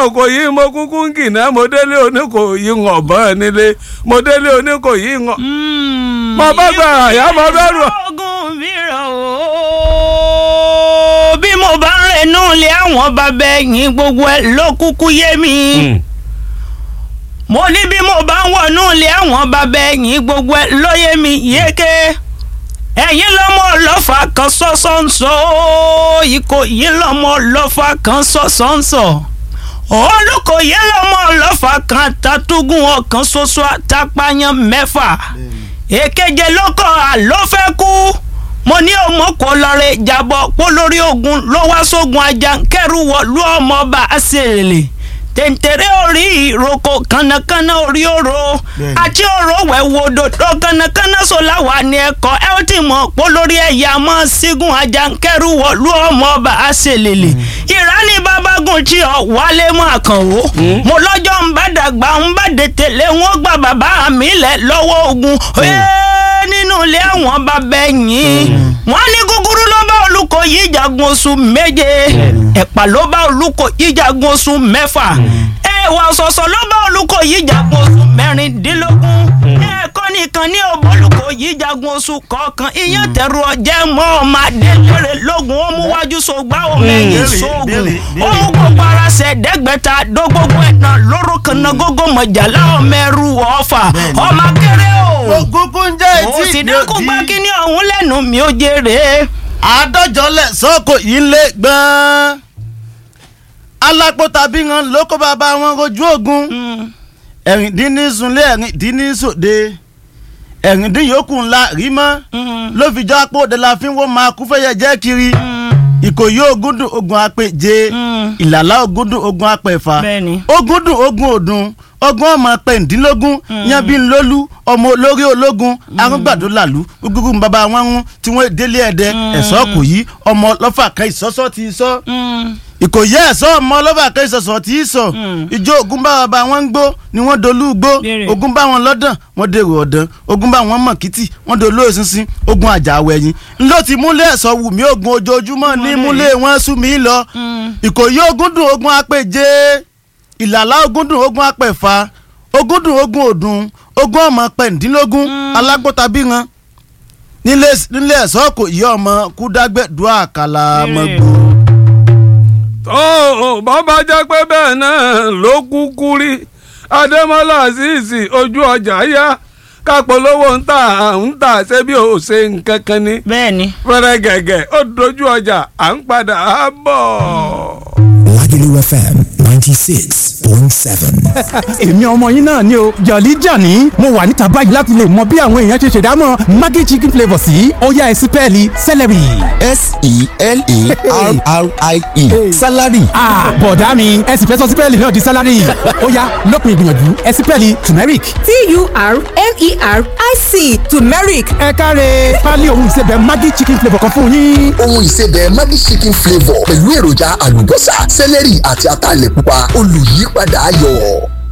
Ìkòyí mo kúkú ń kìnà mo délé Oníkòyí ń ọ̀bọ̀n nílé mo délé Oníkòyí ń. mo bá gba àyà mo bẹ̀rù. ogun mìíràn o bí mo bá ń rẹnu lé àwọn bàbá ẹ̀yìn gbogbo ẹ̀ ló kúkú yé mi. mo ní bí mo bá ń wọnú lé àwọn bàbá ẹ̀yìn gbogbo ẹ̀ ló yé mi yéké. ẹ̀yin lọ́mọ ọlọ́fà kan sọ́sọ́nsọ́ Ìkòyí lọ́mọ ọlọ́fà kan sọ́sọ́nsọ́ Olúkòyí lọ́mọ ọlọ́fà kan tatúgùn ọ̀kan ṣoṣo àtàpáyán mẹ́fà èkeje lóko àlọ́ fẹ́ kú mo ní ọmọ kò lọ́rẹ̀ jábọ̀ pọ̀ lórí ogun ló wá sógun ajá kẹrù wọ̀lú ọmọ ọba àṣẹlẹ̀ tẹ̀ǹtẹ̀rẹ̀ orí ìrókò kànnàkànnà orí òró àti òró wẹ̀wò dòdò kànnàkànnà sọ̀làwà ní ẹ̀kọ́ ẹ̀ ó ti mọ̀ pọ̀ lórí ẹ̀yà mọ́ sígun ajá kẹrù wọ̀lú ọmọ ọba àṣẹlẹ̀ ìrání babagun tí ọ wálé mọ́ àkànwó mo lọ́jọ́ ń bá dàgbà ń bá dètèlé wọn gba bàbá mi lẹ̀ lọ́wọ́ ogun nínú ilé àwọn bàbá ẹ̀yìn wọ́n ní gúgúrú ló bá Olúkòyí jagun oṣù méje ẹ̀pà ló bá Olúkòyí jagun oṣù mẹ́fà ẹ̀wà ọ̀sọ̀ọ̀sọ̀ ló bá Olúkòyí jagun oṣù mẹ́rìndínlógún ẹ̀kọ́ nìkan ní òbó Olúkòyí jagun oṣù kọ̀ọ̀kan ìyẹn tẹ̀rù ọ̀jẹ̀ mọ́ ọmọ adélèrè lógun ó mú wájú sọgbà ọmọ ẹ̀yìn sóògùn ó mú gbogbo ara ṣẹ̀ẹ́dẹ́gbẹ̀ta dógbogbo ẹ̀nà lóró kanna gógó mọ̀jàlá ọmọ ẹrú ọ̀fà ọmọ kéré o ògúngú ń jẹ́ etí ó sì dákú gbá kíní ọ̀hún lẹ́nu mi ó jèrè. àádọ́jọ́lẹ̀ sọ́kò yìí lé gbọ́n alápò tàbí wọn ló kó bàbá wọn rojú ogun ẹ̀rìndínnísùnlé ẹ̀rìndínnísòde ẹ̀rìndínyòókù ńlá rí mọ́ ló fi jọ apò òde la fi ń wọ́n máa kú fẹ́yẹ jẹ́ kiri Ìkòyí ogúndùn ogun apèje Ìlàlá ogúndùn ogun apẹ̀fà ogúndùn ogun òdùn ọgbọ́n ọmọ pẹ̀ǹdínlógún yanbi ńlólú ọmọ olórí ológun arúgbàdo làlú gbogbo bàbá wọn ń tí wọ́n délé ẹ̀dẹ ẹ̀sọ́ Ìkòyí ọmọ ọlọ́fà kan ìsọ́sọ́ ti sọ Ìkòyí ẹ̀sọ́ ọmọ ọlọ́fà kan ìsọ̀sọ̀ ti sọ ìjọ ogun bá bàbá wọn ń gbó ni wọ́n dolú gbó ogun bá wọn lọ́dàn wọ́n dèrò ọ̀dàn ogun bá wọn mọ̀kìtì wọ́n dolú òṣìṣin ogun àjàwẹ̀yìn ńlọ ti múlẹ̀ ẹ̀sọ́ wù mí ogun ojoojúmọ́ ní múlẹ̀ wọn sú mi lọ Ìkòyí ogúndùn ogun apèje Ìlàlá ogúndùn ogun apẹ̀fà ogúndùn ogun òdùn ogun ọmọ pẹ̀ǹdínlógún alágbótabíran nílé ẹ̀sọ́ Ìkòyí ọmọ kúdágbẹ̀dúà àkàlà mọ́gbó. bọ́bá jẹ́ pé bẹ́ẹ̀ náà ló kúkú rí Adémọ́lá Azeez ojú ọjà yá kápolówó ń tà ṣé bí ó ṣe nǹkan kan ni. bẹ́ẹ̀ni. fẹ́rẹ́ gẹ̀gẹ̀ ó dojú ọjà à ń padà á bọ̀. Lagelu FM 96.7. èmi ọmọ yín náà ni o Jolly Johnny mo wà níta báyìí láti lè mọ bí àwọn èèyàn ṣe ṣèdámọ̀ Maggi chicken flavour sí ó yá ẹ sí pẹ́ẹ́lí celery. S-E-L-E-R-R-I-E salary. bọ̀dá mi ẹ sì fẹ́ sọ sí pẹ́ẹ́lì náà di salary ó yá lópin ìgbìyànjú ẹ sí pẹ́ẹ́lì turmeric. T-U-R-M-E-R-I-C turmeric. ẹ káre pálí ohun ìsebẹ̀ Maggi chicken flavour kan fún yín. ohun ìsebẹ̀ Maggi chicken flavour pẹ̀lú èròjà àlùbọ́sà sẹ́lẹ̀rì àti ataalẹ̀ pupa olùyípadà ayọ̀.